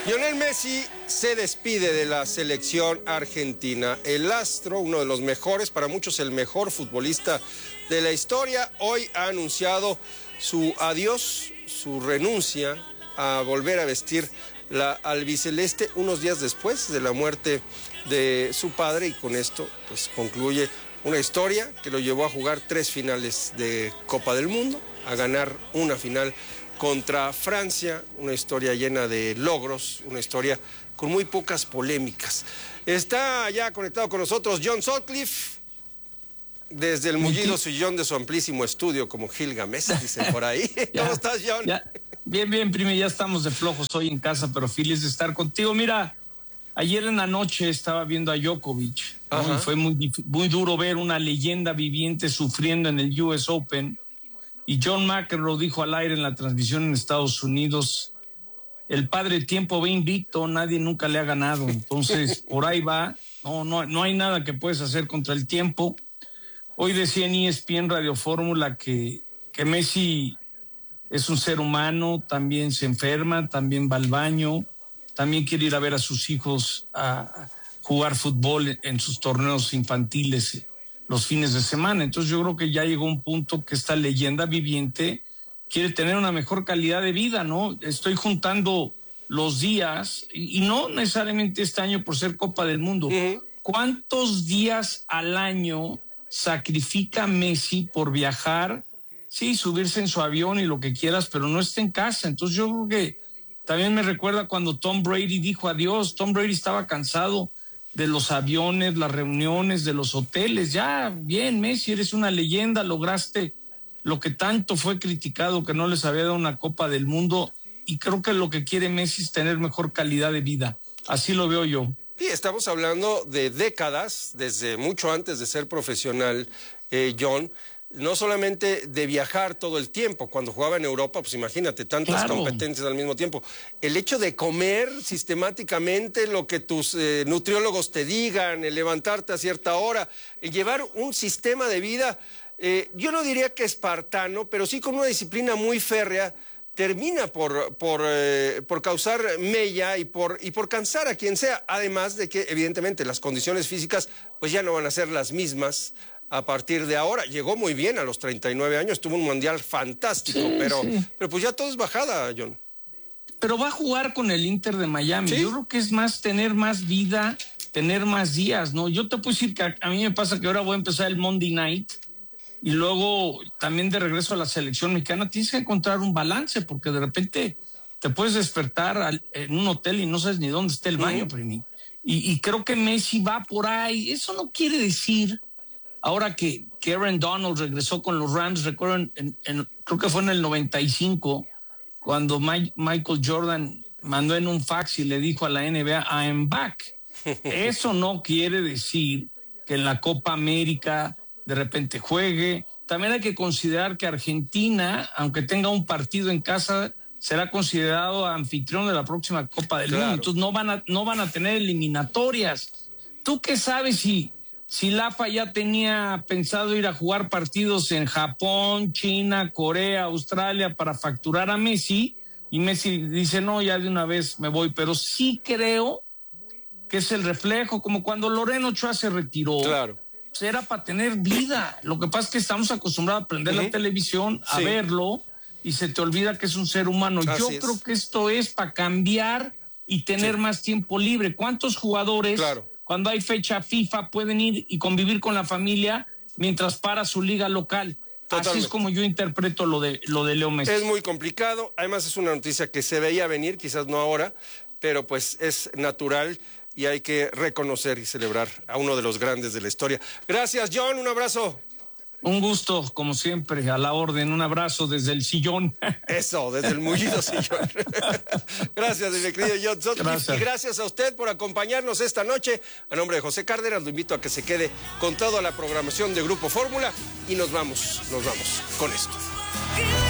Lionel Messi se despide de la selección argentina. El astro, uno de los mejores, para muchos el mejor futbolista de la historia, hoy ha anunciado su adiós, su renuncia a volver a vestir la albiceleste unos días después de la muerte de su padre, y con esto pues concluye una historia que lo llevó a jugar 3 finales de Copa del Mundo, a ganar una final contra Francia, una historia llena de logros, una historia con muy pocas polémicas. Está ya conectado con nosotros John Sutcliffe, desde el mullido sillón de su amplísimo estudio, como Gilgamesh, dicen por ahí. ¿Cómo estás, John? Ya. Bien, primo, ya estamos de flojos hoy en casa, pero feliz de estar contigo. Mira, ayer en la noche estaba viendo a Djokovic, ¿no? Y fue muy duro ver una leyenda viviente sufriendo en el US Open. Y John McEnroe dijo al aire en la transmisión en Estados Unidos: el padre tiempo va invicto, nadie nunca le ha ganado. Entonces, por ahí va. No hay nada que puedes hacer contra el tiempo. Hoy decía en ESPN Radio Fórmula que Messi es un ser humano, también se enferma, también va al baño, también quiere ir a ver a sus hijos a jugar fútbol en sus torneos infantiles los fines de semana. Entonces yo creo que ya llegó un punto que esta leyenda viviente quiere tener una mejor calidad de vida, ¿no? Estoy juntando los días, y no necesariamente este año por ser Copa del Mundo. ¿Cuántos días al año sacrifica Messi por viajar? Sí, subirse en su avión y lo que quieras, pero no está en casa. Entonces yo creo que también me recuerda cuando Tom Brady dijo adiós. Tom Brady estaba cansado de los aviones, las reuniones, de los hoteles. Ya, bien, Messi, eres una leyenda, lograste lo que tanto fue criticado, que no les había dado una Copa del Mundo, y creo que lo que quiere Messi es tener mejor calidad de vida. Así lo veo yo. Sí, estamos hablando de décadas, desde mucho antes de ser profesional, John. No solamente de viajar todo el tiempo, cuando jugaba en Europa, pues imagínate, tantas competencias al mismo tiempo. El hecho de comer sistemáticamente lo que tus nutriólogos te digan, el levantarte a cierta hora, el llevar un sistema de vida, yo no diría que espartano, pero sí con una disciplina muy férrea, termina por causar mella y por cansar a quien sea, además de que evidentemente las condiciones físicas pues ya no van a ser las mismas a partir de ahora. Llegó muy bien a los 39 años, tuvo un mundial fantástico, sí, pero pues ya todo es bajada, John. Pero va a jugar con el Inter de Miami. ¿Sí? Yo creo que es más tener más vida, tener más días, ¿no? Yo te puedo decir que a mí me pasa que ahora voy a empezar el Monday Night y luego también de regreso a la selección mexicana. Tienes que encontrar un balance, porque de repente te puedes despertar en un hotel y no sabes ni dónde está el baño, primi. Y creo que Messi va por ahí. Eso no quiere decir... Ahora que Aaron Donald regresó con los Rams, recuerdo, creo que fue en el 95, cuando Michael Jordan mandó en un fax y le dijo a la NBA, I am back. Eso no quiere decir que en la Copa América de repente juegue. También hay que considerar que Argentina, aunque tenga un partido en casa, será considerado anfitrión de la próxima Copa del Mundo. Entonces no van a tener eliminatorias. ¿Tú qué sabes si Lafa ya tenía pensado ir a jugar partidos en Japón, China, Corea, Australia para facturar a Messi, y Messi dice, no, ya de una vez me voy? Pero sí creo que es el reflejo, como cuando Lorena Ochoa se retiró. Claro. Pues era para tener vida. Lo que pasa es que estamos acostumbrados a prender la televisión, a verlo, y se te olvida que es un ser humano. Yo creo que esto es para cambiar y tener más tiempo libre. ¿Cuántos jugadores... Cuando hay fecha FIFA pueden ir y convivir con la familia mientras para su liga local? Totalmente. Así es como yo interpreto lo de Leo Messi. Es muy complicado, además es una noticia que se veía venir, quizás no ahora, pero pues es natural y hay que reconocer y celebrar a uno de los grandes de la historia. Gracias, John, un abrazo. Un gusto, como siempre, a la orden. Un abrazo desde el sillón. Eso, desde el mullido sillón. Gracias, mi querido John Sutcliffe. Y gracias a usted por acompañarnos esta noche. A nombre de José Cárdenas, lo invito a que se quede con toda la programación de Grupo Fórmula y nos vamos con esto.